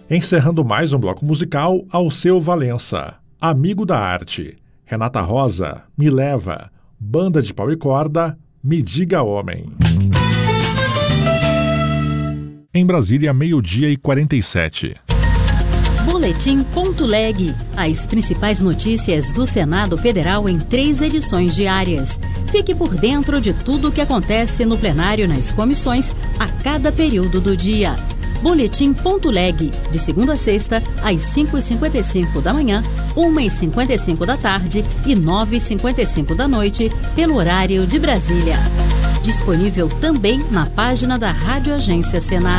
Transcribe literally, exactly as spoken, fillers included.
Encerrando mais um bloco musical, Alceu Valença, Amigo da Arte, Renata Rosa, Me Leva, Banda de Pau e Corda, Me Diga Homem. Em Brasília, meio-dia e quarenta e sete. Boletim Ponto Leg. As principais notícias do Senado Federal em três edições diárias. Fique por dentro de tudo o que acontece no plenário nas comissões a cada período do dia. Boletim Ponto Leg, de segunda a sexta, às cinco e cinquenta e cinco da manhã, uma e cinquenta e cinco da tarde e nove e cinquenta e cinco da noite, pelo horário de Brasília. Disponível também na página da Rádio Agência Senado.